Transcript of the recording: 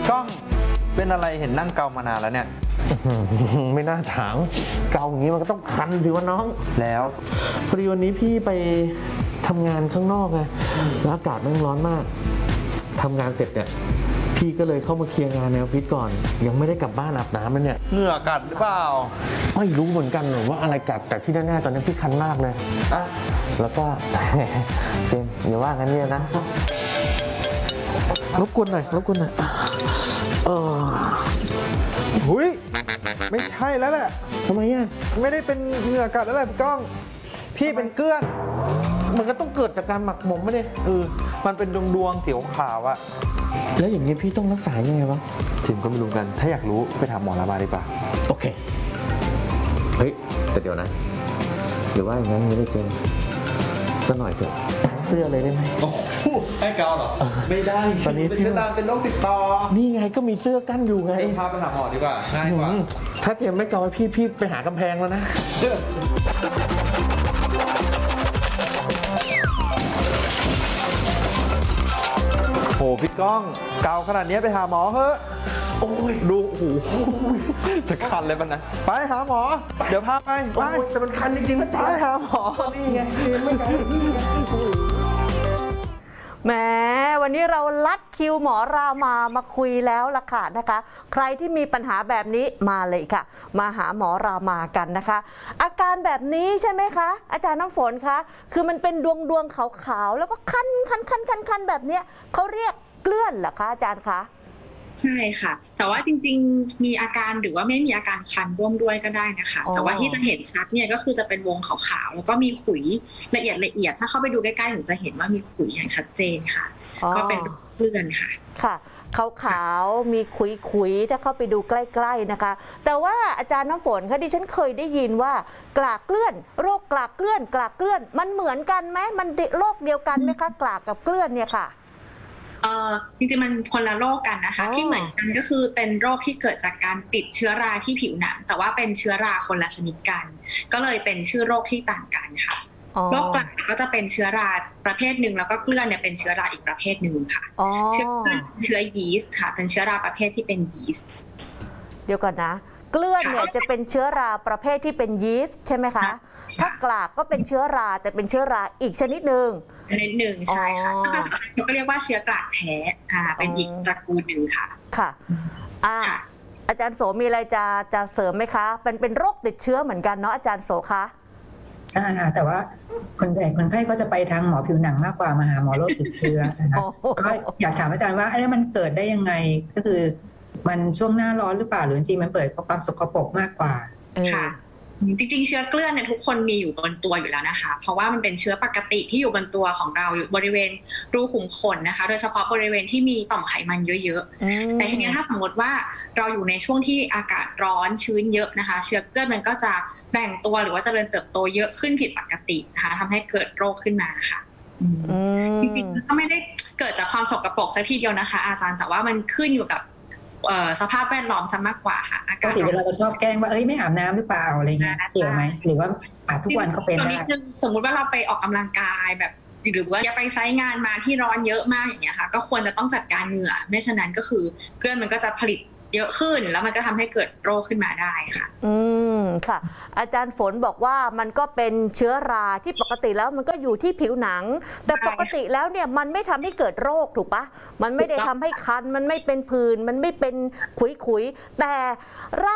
ก้องเป็นอะไรเห็นนั่งเกามานานแล้วเนี่ยไม่น่าถามเกาอย่างนี้มันก็ต้องคันสิวะน้องแล้วพอดีวันนี้พี่ไปทำงานข้างนอกไงแล้วอากาศมันร้อนมากทำงานเสร็จเนี่ยพี่ก็เลยเข้ามาเคลียร์งานในออฟฟิศก่อนยังไม่ได้กลับบ้านอาบน้ำเลยเนี่ยเหงื่อกัดหรือเปล่าไม่รู้เหมือนกันว่าอะไรกัดแต่ที่แน่ๆตอนนี้พี่คันมากเลยแล้วก็เจมอย่าว่างั้นเนี่ยนะรบกวนหน่อยหุยไม่ใช่แล้วแหละทำไมอ่ะไม่ได้เป็นเหงื่อกัดแล้วแหละพี่ก้องพี่เป็นเกลือนมันก็ต้องเกิดจากการหมักหมมไม่ได้มันเป็นดวงเขียวขาวอะแล้วอย่างนี้พี่ต้องรักษายังไงวะทีมก็ไม่รู้กันถ้าอยากรู้ไปถามหมอรามาดีกว่าโอเคเฮ้ยแต่เดี๋ยวนะหรือว่าอย่างนั้นไม่ได้เจอสักหน่อยเถอะเสื้อเลยได้ไหมโอ้โหให้เกาเหรอไม่ได้ตอนนี้พี่เป็นโรคติดต่อนี่ไงก็มีเสื้อกั้นอยู่ไงพาไปหาหมอดีกว่าง่ายกว่าถ้าเจมไม่เกาพี่ไปหากำแพงแล้วนะโหพี่ก้องเกาขนาดนี้ไปหาหมอเถอะโอ้ยดูโอ้โหจะคันเลยมันนะไปหาหมอเดี๋ยวพาไปแต่มันคันจริงๆนะจ๊ะไปหาหมอนี่ไงไม่ไกลแหมวันนี้เราลัดคิวหมอรามาคุยแล้วล่ะค่ะนะคะใครที่มีปัญหาแบบนี้มาเลยค่ะมาหาหมอรามากันนะคะอาการแบบนี้ใช่ไหมคะอาจารย์น้ำฝนคะคือมันเป็นดวงขาวๆแล้วก็คันแบบเนี้ยเขาเรียกเกลื่อนเหรอคะอาจารย์คะใช่ค่ะแต่ว่าจริงๆมีอาการหรือว่าไม่มีอาการคันร่วมด้วยก็ได้นะคะแต่ว่าที่จะเห็นชัดเนี่ยก็คือจะเป็นวงขาวๆแล้วก็มีขุยละเอียดถ้าเข้าไปดูใกล้ๆถึงจะเห็นว่ามีขุยอย่างชัดเจนค่ะก็เป็นเกลื่อนค่ะค่ะขาวๆมีขุยถ้าเข้าไปดูใกล้ๆนะคะแต่ว่าอาจารย์น้ำฝนคะดิฉันเคยได้ยินว่ากลากเกลื่อนโรคกลากเกลื่อนมันเหมือนกันไหมมันโรคเดียวกันไหมคะกลากกับเกลื่อนเนี่ยค่ะจริงๆมันคนละโรคกันนะคะที่เหมือนกันก็คือเป็นโรคที่เกิดจากการติดเชื้อราที่ผิวหนังแต่ว่าเป็นเชื้อราคนละชนิดกันก็เลยเป็นชื่อโรคที่ต่างกันค่ะโรคกลากก็จะเป็นเชื้อราประเภทหนึ่งแล้วก็เกลื่อนเนี่ยเป็นเชื้อราอีกประเภทหนึ่งค่ะเชื้อยีสต์ค่ะเป็นเชื้อราประเภทที่เป็นยีสต์เดี๋ยวก่อนนะเกลื่อนเนี่ยจะเป็นเชื้อราประเภทที่เป็นยีสต์ใช่ไหมคะถ้ากลากก็เป็นเชื้อราแต่เป็นเชื้อราอีกชนิดหนึ่งใช่ค่ะภาษาอังกฤษก็เรียกว่าเชื้อกลากแท้เป็นอีกตระกูลหนึ่งค่ะค่ะอาจารย์โสมีอะไรจะเสริมไหมคะเป็นโรคติดเชื้อเหมือนกันเนาะอาจารย์โสคะใช่ค่ะแต่ว่าคนไข้ก็จะไปทางหมอผิวหนังมากกว่ามาหาหมอโรคติดเชื้อนะคะก็อยากถามอาจารย์ว่ามันเกิดได้ยังไงก็คือมันช่วงหน้าร้อนหรือเปล่าหรือจริงมันเปิดความสกปรกมากกว่าค่ะจริงๆเชื้อเกลื่อนเนี่ยทุกคนมีอยู่บนตัวอยู่แล้วนะคะเพราะว่ามันเป็นเชื้อปกติที่อยู่บนตัวของเราอยู่บริเวณรูขุมขนนะคะโดยเฉพาะบริเวณที่มีต่อมไขมันเยอะๆแต่ทีนี้ถ้าสมมติว่าเราอยู่ในช่วงที่อากาศร้อนชื้นเยอะนะคะเชื้อเกลื่อนมันก็จะแบ่งตัวหรือว่าเจริญเติบโตเยอะขึ้นผิดปกตินะคะทำให้เกิดโรคขึ้นมาค่ะจริงๆก็ไม่ได้เกิดจากความสกปรกซะทีเดียวนะคะอาจารย์แต่ว่ามันขึ้นอยู่กับสภาพแวดล้อมซะมากกว่าค่ะอากาศเราชอบแกล้งว่าไม่อาบน้ำหรือเปล่าอะไรเงี้ยเกี่ยวไหมหรือว่าอาบทุกวันก็เป็นได้สมมุติว่าเราไปออกกำลังกายแบบหรือว่าไปไซต์งานมาที่ร้อนเยอะมากอย่างเงี้ยค่ะก็ควรจะต้องจัดการเหงื่อไม่ฉะนั้นก็คือเกลื่อนมันก็จะผลิตเยอะขึ้นแล้วมันก็ทำให้เกิดโรคขึ้นมาได้ค่ะค่ะอาจารย์ฝนบอกว่ามันก็เป็นเชื้อราที่ปกติแล้วมันก็อยู่ที่ผิวหนังแต่ปกติแล้วเนี่ยมันไม่ทำให้เกิดโรคถูกปะมันไม่ได้ทำให้คันมันไม่เป็นผื่นมันไม่เป็นขุยแต่